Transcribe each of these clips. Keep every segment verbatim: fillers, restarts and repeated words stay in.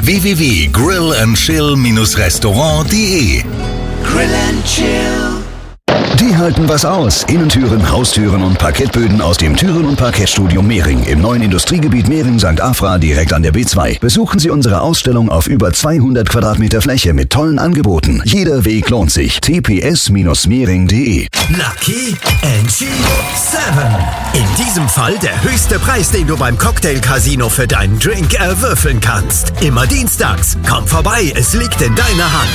w w w punkt grill and chill restaurant punkt de. Grill and Chill. Die halten was aus. Innentüren, Haustüren und Parkettböden aus dem Türen- und Parkettstudio Mehring im neuen Industriegebiet Mehring-Sankt Afra direkt an der B zwei. Besuchen Sie unsere Ausstellung auf über zweihundert Quadratmeter Fläche mit tollen Angeboten. Jeder Weg lohnt sich. t p s Bindestrich mehring punkt de. Lucky and sieben. In diesem Fall der höchste Preis, den du beim Cocktail-Casino für deinen Drink erwürfeln kannst. Immer dienstags. Komm vorbei, es liegt in deiner Hand.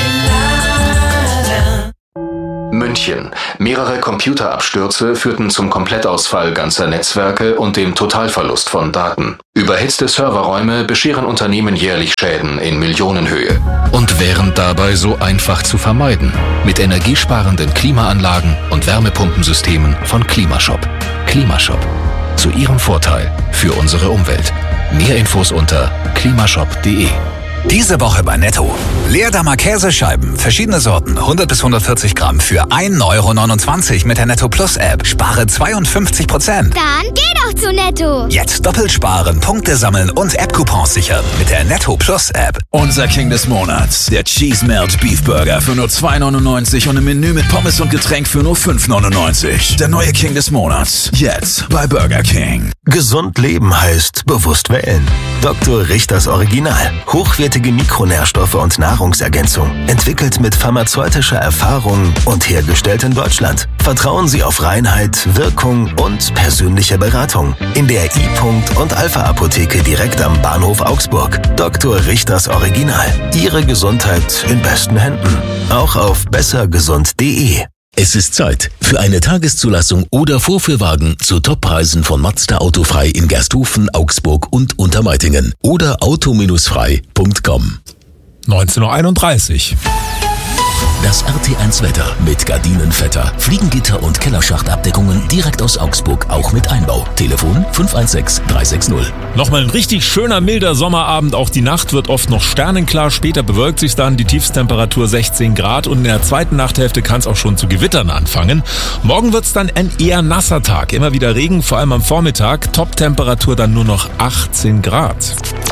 München. Mehrere Computerabstürze führten zum Komplettausfall ganzer Netzwerke und dem Totalverlust von Daten. Überhitzte Serverräume bescheren Unternehmen jährlich Schäden in Millionenhöhe. Und wären dabei so einfach zu vermeiden. Mit energiesparenden Klimaanlagen und Wärmepumpensystemen von Klimashop. Klimashop. Zu Ihrem Vorteil für unsere Umwelt. Mehr Infos unter klimashop punkt de. Diese Woche bei Netto. Leerdammer Käsescheiben, verschiedene Sorten, hundert bis hundertvierzig Gramm für ein Euro neunundzwanzig mit der Netto Plus App. Spare zweiundfünfzig Prozent. Dann geh doch zu Netto. Jetzt doppelt sparen, Punkte sammeln und App-Coupons sichern mit der Netto Plus App. Unser King des Monats, der Cheese Melt Beef Burger für nur zwei neunundneunzig und im Menü mit Pommes und Getränk für nur fünf neunundneunzig. Der neue King des Monats, jetzt bei Burger King. Gesund leben heißt bewusst wählen. Doktor Richters Original. Hochwertige Mikronährstoffe und Nahrungsergänzung. Entwickelt mit pharmazeutischer Erfahrung und hergestellt in Deutschland. Vertrauen Sie auf Reinheit, Wirkung und persönliche Beratung. In der I-Punkt und Alpha-Apotheke direkt am Bahnhof Augsburg. Doktor Richters Original. Ihre Gesundheit in besten Händen. Auch auf bessergesund punkt de. Es ist Zeit für eine Tageszulassung oder Vorführwagen zu Toppreisen von Mazda Autofrei in Gersthofen, Augsburg und Untermeitingen oder auto frei punkt com. neunzehn Uhr einunddreißig. Das R T eins Wetter mit Gardinenvetter, Fliegengitter und Kellerschachtabdeckungen direkt aus Augsburg, auch mit Einbau. Telefon fünf eins sechs drei sechs null. Nochmal ein richtig schöner, milder Sommerabend. Auch die Nacht wird oft noch sternenklar. Später bewölkt sich dann, die Tiefstemperatur sechzehn Grad und in der zweiten Nachthälfte kann es auch schon zu Gewittern anfangen. Morgen wird es dann ein eher nasser Tag. Immer wieder Regen, vor allem am Vormittag. Toptemperatur dann nur noch achtzehn Grad.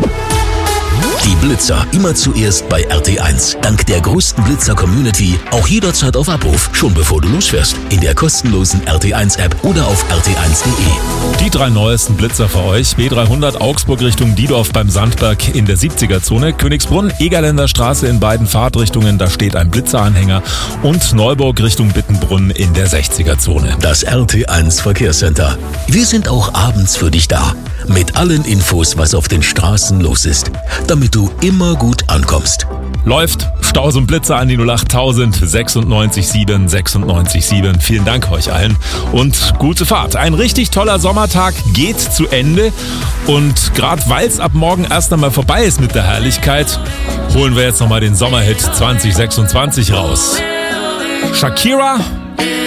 Die Blitzer immer zuerst bei R T eins. Dank der größten Blitzer-Community auch jederzeit auf Abruf, schon bevor du losfährst. In der kostenlosen R T eins App oder auf r t eins punkt de. Die drei neuesten Blitzer für euch. B dreihundert Augsburg Richtung Diedorf beim Sandberg in der siebziger-Zone. Königsbrunn, Egerländer Straße in beiden Fahrtrichtungen, da steht ein Blitzeranhänger. Und Neuburg Richtung Bittenbrunn in der sechziger-Zone. Das R T eins Verkehrscenter. Wir sind auch abends für dich da. Mit allen Infos, was auf den Straßen los ist. Damit du immer gut ankommst. Läuft Staus und Blitzer an die null acht tausend sechsundneunzig sieben sechsundneunzig sieben. Vielen Dank euch allen und gute Fahrt. Ein richtig toller Sommertag geht zu Ende und gerade weil es ab morgen erst einmal vorbei ist mit der Herrlichkeit, holen wir jetzt nochmal den Sommerhit zwanzig sechsundzwanzig raus. Shakira